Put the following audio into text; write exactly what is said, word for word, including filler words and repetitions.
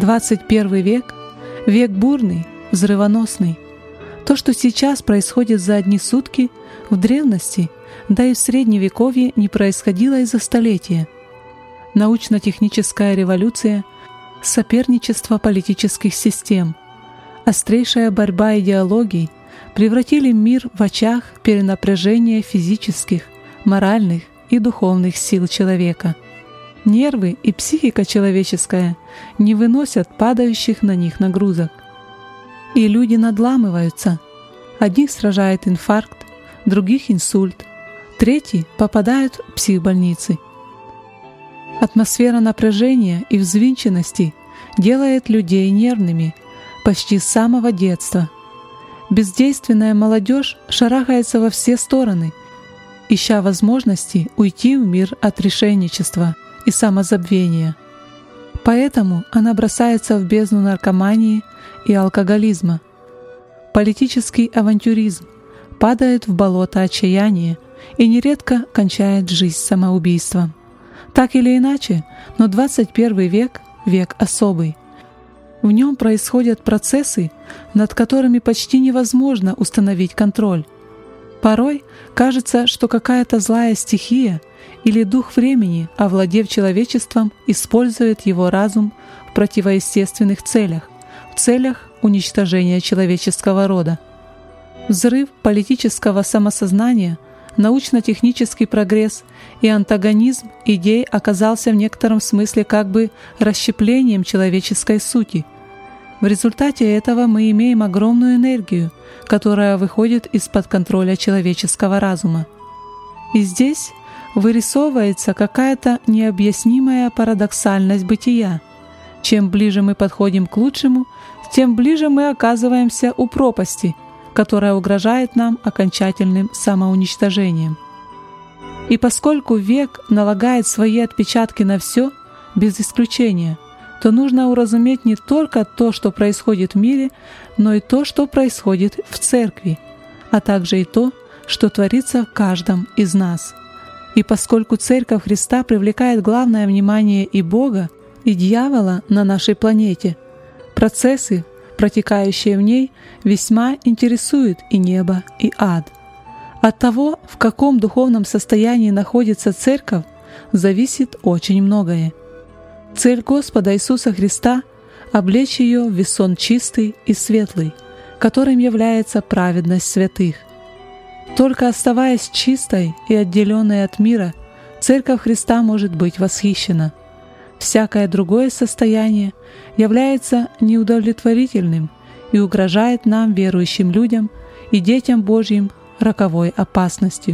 двадцать первый век — век бурный, взрывоносный. То, что сейчас происходит за одни сутки, в древности, да и в Средневековье не происходило и за столетия. Научно-техническая революция, соперничество политических систем, острейшая борьба идеологий превратили мир в очаг перенапряжения физических, моральных и духовных сил человека. Нервы и психика человеческая не выносят падающих на них нагрузок. И люди надламываются. Одних сражает инфаркт, других инсульт, третьи попадают в психбольницы. Атмосфера напряжения и взвинченности делает людей нервными почти с самого детства. Бездейственная молодежь шарахается во все стороны, ища возможности уйти в мир отрешенничества и самозабвения. Поэтому она бросается в бездну наркомании и алкоголизма. Политический авантюризм падает в болото отчаяния и нередко кончает жизнь самоубийством. Так или иначе, но двадцать первый век — век особый. В нем происходят процессы, над которыми почти невозможно установить контроль. Порой кажется, что какая-то злая стихия или дух времени, овладев человечеством, использует его разум в противоестественных целях, в целях уничтожения человеческого рода. Взрыв политического самосознания, научно-технический прогресс и антагонизм идей оказался в некотором смысле как бы расщеплением человеческой сути. В результате этого мы имеем огромную энергию, которая выходит из-под контроля человеческого разума. И здесь вырисовывается какая-то необъяснимая парадоксальность бытия. Чем ближе мы подходим к лучшему, тем ближе мы оказываемся у пропасти, которая угрожает нам окончательным самоуничтожением. И поскольку век налагает свои отпечатки на все, без исключения, то нужно уразуметь не только то, что происходит в мире, но и то, что происходит в Церкви, а также и то, что творится в каждом из нас. И поскольку Церковь Христа привлекает главное внимание и Бога, и дьявола на нашей планете, процессы, протекающие в ней, весьма интересуют и небо, и ад. От того, в каком духовном состоянии находится Церковь, зависит очень многое. Цель Господа Иисуса Христа — облечь ее в весон чистый и светлый, которым является праведность святых. Только оставаясь чистой и отделенной от мира, Церковь Христа может быть восхищена. Всякое другое состояние является неудовлетворительным и угрожает нам, верующим людям и детям Божьим, роковой опасностью.